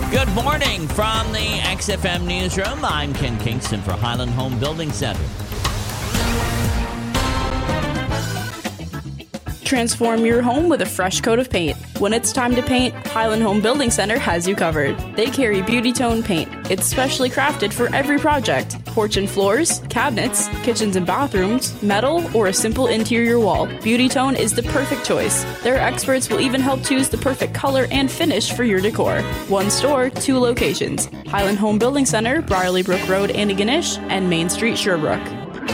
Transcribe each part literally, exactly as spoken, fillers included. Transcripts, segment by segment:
Good morning from the X F M Newsroom. I'm Ken Kingston for Highland Home Building Center. Transform your home with a fresh coat of paint. When it's time to paint, Highland Home Building Center has you covered. They carry Beauty Tone paint. It's specially crafted for every project. Porch and floors, cabinets, kitchens and bathrooms, metal, or a simple interior wall. Beauty Tone is the perfect choice. Their experts will even help choose the perfect color and finish for your decor. One store, two locations. Highland Home Building Center, Brierley Brook Road, Antigonish, and Main Street, Sherbrooke.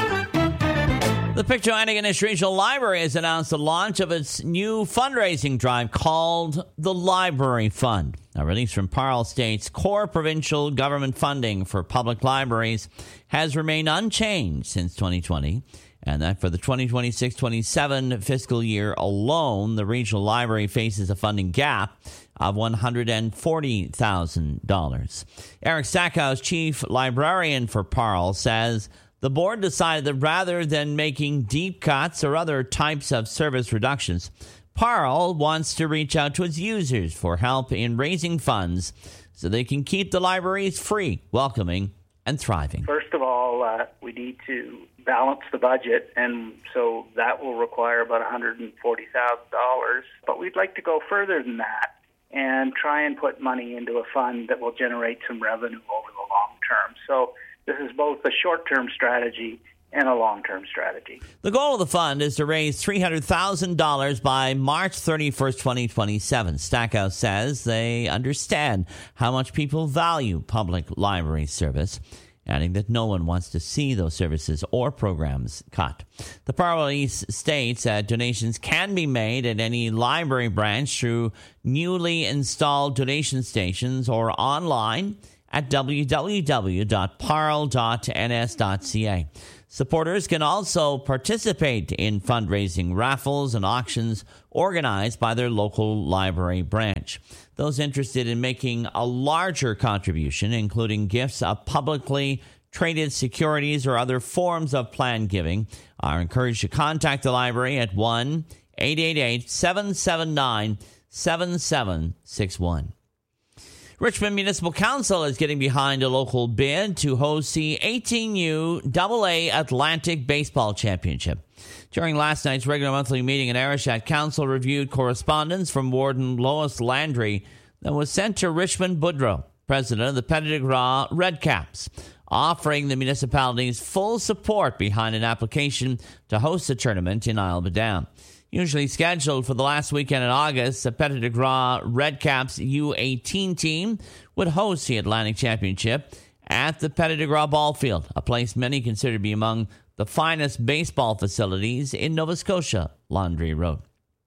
The Pictou Antigonish Regional Library has announced the launch of its new fundraising drive called the Library Fund. A release from Parle states core provincial government funding for public libraries has remained unchanged since twenty twenty, and that for the twenty twenty-six twenty-seven fiscal year alone, the regional library faces a funding gap of one hundred forty thousand dollars. Eric Stackhouse, chief librarian for Parle, says the board decided that rather than making deep cuts or other types of service reductions, Parle wants to reach out to its users for help in raising funds so they can keep the libraries free, welcoming, and thriving. First of all, uh, we need to balance the budget, and so that will require about one hundred forty thousand dollars. But we'd like to go further than that and try and put money into a fund that will generate some revenue over the long term. So this is both a short-term strategy and a long-term strategy. The goal of the fund is to raise three hundred thousand dollars by March thirty-first, twenty twenty-seven. Stackhouse says they understand how much people value public library service, adding that no one wants to see those services or programs cut. The Parle release states that donations can be made at any library branch through newly installed donation stations or online at w w w dot parle dot n s dot c a. Supporters can also participate in fundraising raffles and auctions organized by their local library branch. Those interested in making a larger contribution, including gifts of publicly traded securities or other forms of planned giving, are encouraged to contact the library at one eight eight eight, seven seven nine, seven seven six one. Richmond Municipal Council is getting behind a local bid to host the eighteen U double A Atlantic Baseball Championship. During last night's regular monthly meeting in Arishat, Council reviewed correspondence from Warden Lois Landry that was sent to Richmond Boudreau, president of the Petit de Gras Redcaps, offering the municipality's full support behind an application to host the tournament in Isle Madame. Usually scheduled for the last weekend in August, the Petit de Gras Redcaps U eighteen team would host the Atlantic Championship at the Petit de Gras Ball Field, a place many consider to be among the finest baseball facilities in Nova Scotia, Landry wrote.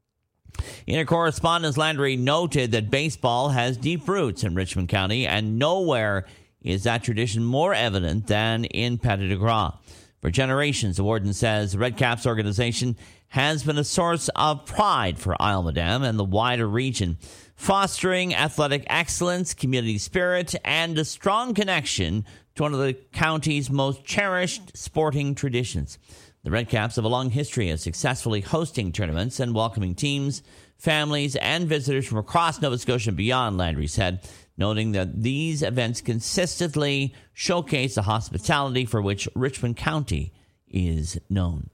In a correspondence, Landry noted that baseball has deep roots in Richmond County, and nowhere is that tradition more evident than in Petit de Gras. For generations, the warden says the Redcaps organization has been a source of pride for Isle Madame and the wider region, fostering athletic excellence, community spirit, and a strong connection to one of the county's most cherished sporting traditions. The Redcaps have a long history of successfully hosting tournaments and welcoming teams, families, and visitors from across Nova Scotia and beyond, Landry said, noting that these events consistently showcase the hospitality for which Richmond County is known.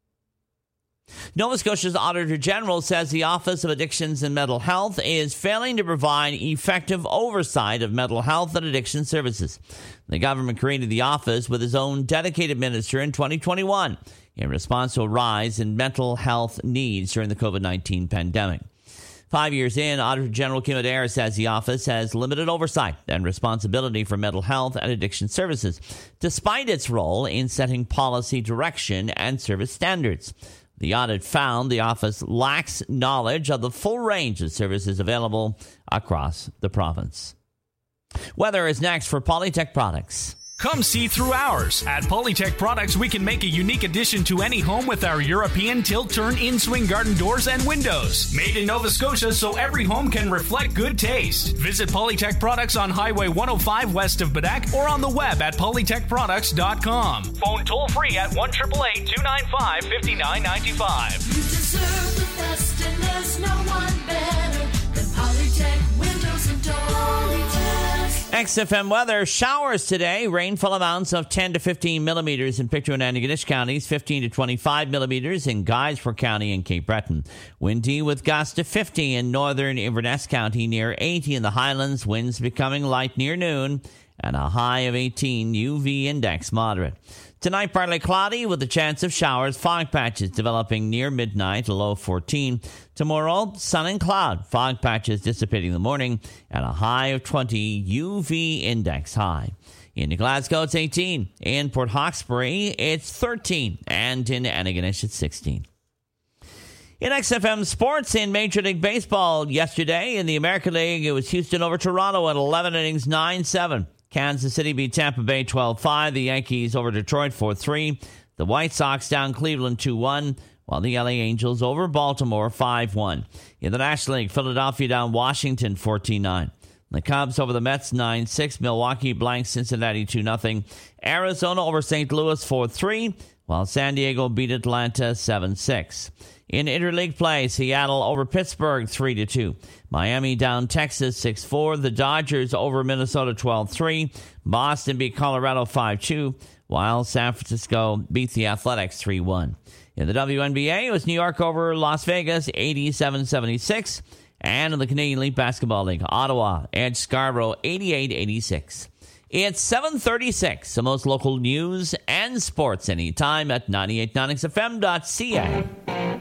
Nova Scotia's Auditor General says the Office of Addictions and Mental Health is failing to provide effective oversight of mental health and addiction services. The government created the office with its own dedicated minister in twenty twenty-one in response to a rise in mental health needs during the covid nineteen pandemic. Five years in, Auditor General Kim Adair says the office has limited oversight and responsibility for mental health and addiction services, despite its role in setting policy direction and service standards. The audit found the office lacks knowledge of the full range of services available across the province. Weather is next for Polytech Products. Come see through ours. At Polytech Products, we can make a unique addition to any home with our European tilt-turn in-swing garden doors and windows. Made in Nova Scotia so every home can reflect good taste. Visit Polytech Products on Highway one oh five west of Badak or on the web at polytech products dot com. Phone toll-free at one eight eight eight, two nine five, five nine nine five. You deserve the best and there's no one better than Polytech Windows and Doors. Polytech. X F M weather, showers today, rainfall amounts of ten to fifteen millimeters in Pictou and Antigonish counties, fifteen to twenty-five millimeters in Guysborough County and Cape Breton. Windy with gusts to fifty in northern Inverness County, near eighty in the Highlands, winds becoming light near noon, and a high of eighteen, U V index moderate. Tonight, partly cloudy with a chance of showers, fog patches developing near midnight, a low fourteen. Tomorrow, sun and cloud, fog patches dissipating in the morning, and a high of twenty, U V index high. In Glasgow, it's eighteen. In Port Hawkesbury, it's thirteen. And in Antigonish, it's sixteen. In X F M sports, in Major League Baseball yesterday, in the American League, it was Houston over Toronto at eleven innings, nine seven. Kansas City beat Tampa Bay twelve five. The Yankees over Detroit four three. The White Sox down Cleveland two one, while the L A Angels over Baltimore five one. In the National League, Philadelphia down Washington fourteen nine. The Cubs over the Mets nine six. Milwaukee blanks Cincinnati two nothing. Arizona over Saint Louis four three, while San Diego beat Atlanta seven six. In interleague play, Seattle over Pittsburgh three to two. Miami down Texas six four. The Dodgers over Minnesota twelve three. Boston beat Colorado five two, while San Francisco beat the Athletics three one. In the W N B A, it was New York over Las Vegas eighty-seven seventy-six. And in the Canadian League Basketball League, Ottawa edged Scarborough eighty-eight eighty-six. It's seven thirty-six. The most local news and sports anytime at ninety-eight point nine X F M dot C A.